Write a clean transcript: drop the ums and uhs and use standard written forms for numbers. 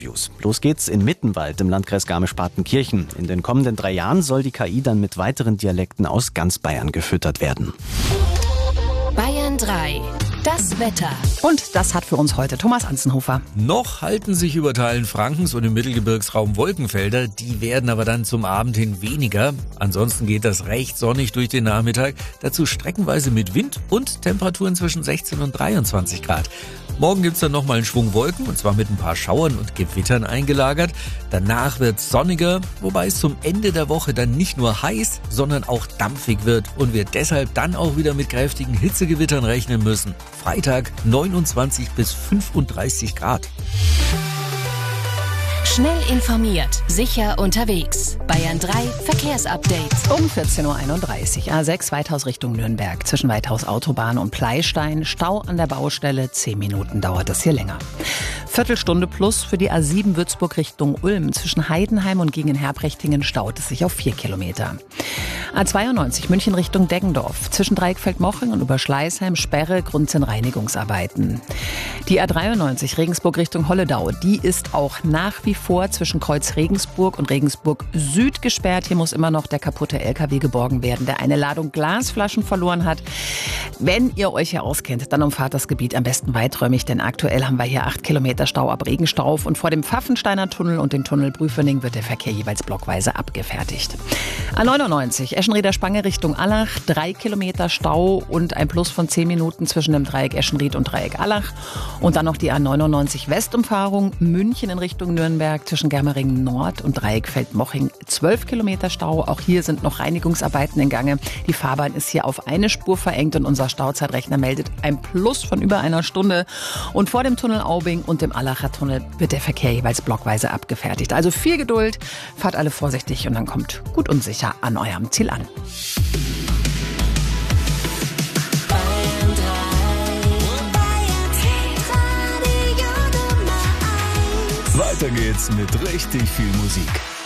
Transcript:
Los geht's in Mittenwald im Landkreis Garmisch-Partenkirchen. In den kommenden 3 Jahren soll die KI dann mit weiteren Dialekten aus ganz Bayern gefüttert werden. Bayern 3. Das Wetter. Und das hat für uns heute Thomas Anzenhofer. Noch halten sich über Teilen Frankens und im Mittelgebirgsraum Wolkenfelder. Die werden aber dann zum Abend hin weniger. Ansonsten geht das recht sonnig durch den Nachmittag. Dazu streckenweise mit Wind und Temperaturen zwischen 16 und 23 Grad. Morgen gibt's dann nochmal einen Schwung Wolken, und zwar mit ein paar Schauern und Gewittern eingelagert. Danach wird's sonniger, wobei es zum Ende der Woche dann nicht nur heiß, sondern auch dampfig wird und wir deshalb dann auch wieder mit kräftigen Hitzegewittern rechnen müssen. Freitag 29 bis 35 Grad. Schnell informiert, sicher unterwegs. Bayern 3 Verkehrsupdate. Um 14.31 Uhr. A6 Weithaus Richtung Nürnberg. Zwischen Weithaus Autobahn und Pleistein. Stau an der Baustelle. 10 Minuten dauert das hier länger. Viertelstunde plus für die A7 Würzburg Richtung Ulm. Zwischen Heidenheim und Gingen-Herprechtingen staut es sich auf 4 Kilometer. A92 München Richtung Deggendorf. Zwischen Dreieckfeld-Moching und Überschleißheim Sperre, Grund sind Reinigungsarbeiten. Die A93 Regensburg Richtung Holledau, die ist auch nach wie vor zwischen Kreuz Regensburg und Regensburg Süd gesperrt. Hier muss immer noch der kaputte LKW geborgen werden, der eine Ladung Glasflaschen verloren hat. Wenn ihr euch hier auskennt, dann umfahrt das Gebiet am besten weiträumig, denn aktuell haben wir hier 8 Kilometer Stau ab Regenstauf und vor dem Pfaffensteiner Tunnel und dem Tunnel Brüfening wird der Verkehr jeweils blockweise abgefertigt. A99 Eschenrieder Spange Richtung Allach, 3 Kilometer Stau und ein Plus von 10 Minuten zwischen dem Dreieck Eschenried und Dreieck Allach. Und dann noch die A99 Westumfahrung München in Richtung Nürnberg zwischen Germeringen Nord und Dreieckfeld-Moching, 12 Kilometer Stau. Auch hier sind noch Reinigungsarbeiten in Gange. Die Fahrbahn ist hier auf eine Spur verengt und unser Stauzeitrechner meldet ein Plus von über einer Stunde. Und vor dem Tunnel Aubing und dem Allacher Tunnel wird der Verkehr jeweils blockweise abgefertigt. Also viel Geduld, fahrt alle vorsichtig und dann kommt gut und sicher an eurem Ziel an. Weiter geht's mit richtig viel Musik.